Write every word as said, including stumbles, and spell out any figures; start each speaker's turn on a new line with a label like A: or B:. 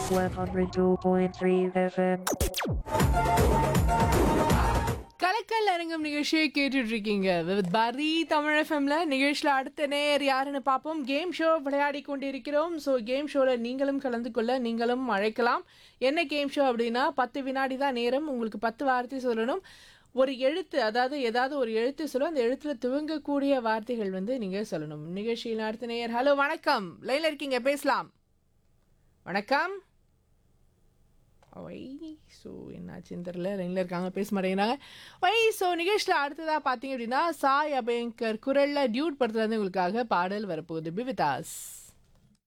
A: one oh two point three F M.
B: கலக்கல் அரங்கம் நிகழ்ச்சியை கேட்டுட்டு இருக்கீங்க வித் பாரதி தமிழ் எஃப்எம்ல. நிகழ்ச்சியில் அடுத்த நேர் யாருன்னு பார்ப்போம். கேம் ஷோ விளையாடி கொண்டிருக்கிறோம். ஸோ கேம் ஷோவில் நீங்களும் கலந்து கொள்ள நீங்களும் அழைக்கலாம். என்ன கேம் ஷோ அப்படின்னா, பத்து வினாடி தான் நேரம். உங்களுக்கு பத்து வார்த்தை சொல்லணும். ஒரு எழுத்து, அதாவது ஏதாவது ஒரு எழுத்து சொல்லும், அந்த எழுத்துல துவங்கக்கூடிய வார்த்தைகள் வந்து நீங்க சொல்லணும். நிகழ்ச்சியில் அடுத்த நேர். ஹலோ, வணக்கம். லைன்ல இருக்கீங்க, பேசலாம். வணக்கம். ஒய் ஸோ என்னாச்சுன்னு தெரில, லைனில் இருக்காங்க, பேச மாட்டேங்கிறாங்க. ஒய் ஸோ நிகழ்ச்சியில் அடுத்ததாக பார்த்தீங்க அப்படின்னா, சாய் அபயங்கர் குரலில் டியூட் படத்துலேருந்து உங்களுக்காக பாடல் வரப்போகுது. Be with us.